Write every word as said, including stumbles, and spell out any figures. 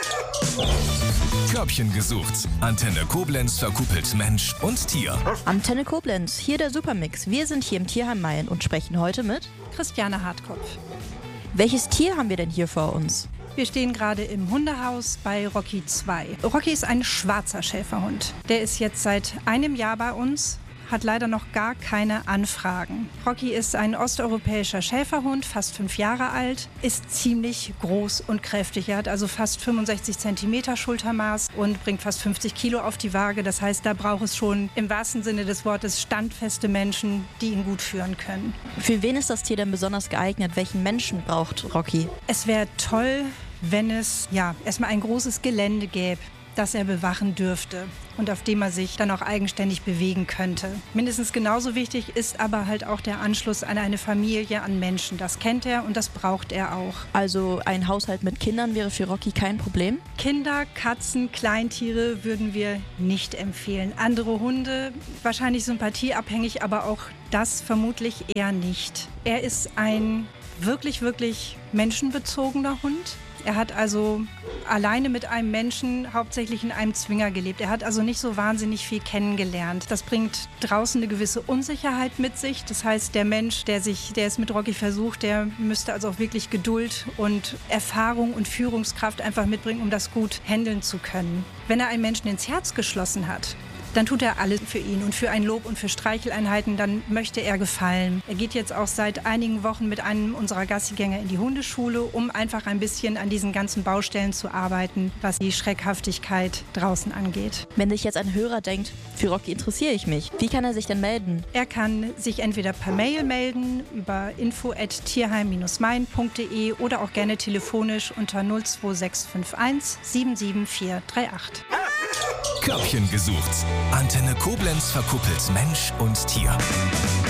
Körbchen gesucht. Antenne Koblenz verkuppelt Mensch und Tier. Antenne Koblenz, hier der Supermix. Wir sind hier im Tierheim Mayen und sprechen heute mit Christiane Hartkopf. Welches Tier haben wir denn hier vor uns? Wir stehen gerade im Hundehaus bei Rocky zwei. Rocky ist ein schwarzer Schäferhund. Der ist jetzt seit einem Jahr bei uns, hat leider noch gar keine Anfragen. Rocky ist ein osteuropäischer Schäferhund, fast fünf Jahre alt, ist ziemlich groß und kräftig. Er hat also fast fünfundsechzig Zentimeter Schultermaß und bringt fast fünfzig Kilo auf die Waage. Das heißt, da braucht es schon im wahrsten Sinne des Wortes standfeste Menschen, die ihn gut führen können. Für wen ist das Tier denn besonders geeignet? Welchen Menschen braucht Rocky? Es wäre toll, wenn es ja erstmal ein großes Gelände gäbe, das er bewachen dürfte und auf dem er sich dann auch eigenständig bewegen könnte. Mindestens genauso wichtig ist aber halt auch der Anschluss an eine Familie, an Menschen. Das kennt er und das braucht er auch. Also ein Haushalt mit Kindern wäre für Rocky kein Problem? Kinder, Katzen, Kleintiere würden wir nicht empfehlen. Andere Hunde, wahrscheinlich sympathieabhängig, aber auch das vermutlich eher nicht. Er ist ein wirklich, wirklich menschenbezogener Hund. Er hat also alleine mit einem Menschen hauptsächlich in einem Zwinger gelebt. Er hat also nicht so wahnsinnig viel kennengelernt. Das bringt draußen eine gewisse Unsicherheit mit sich. Das heißt, der Mensch, der sich, der es mit Rocky versucht, der müsste also auch wirklich Geduld und Erfahrung und Führungskraft einfach mitbringen, um das gut handeln zu können. Wenn er einen Menschen ins Herz geschlossen hat, dann tut er alles für ihn und für ein Lob und für Streicheleinheiten, dann möchte er gefallen. Er geht jetzt auch seit einigen Wochen mit einem unserer Gassigänger in die Hundeschule, um einfach ein bisschen an diesen ganzen Baustellen zu arbeiten, was die Schreckhaftigkeit draußen angeht. Wenn sich jetzt ein Hörer denkt, für Rocky interessiere ich mich, wie kann er sich denn melden? Er kann sich entweder per Mail melden über info at tierheim Bindestrich mayen punkt de oder auch gerne telefonisch unter null zwei sechs fünf eins sieben sieben vier drei acht. Körbchen gesucht. Antenne Koblenz verkuppelt Mensch und Tier.